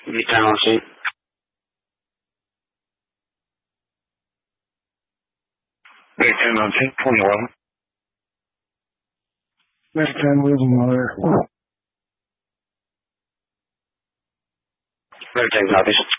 Vediamo, sì. Breakdown on 1021. Breakdown with mother. Breakdown, copy.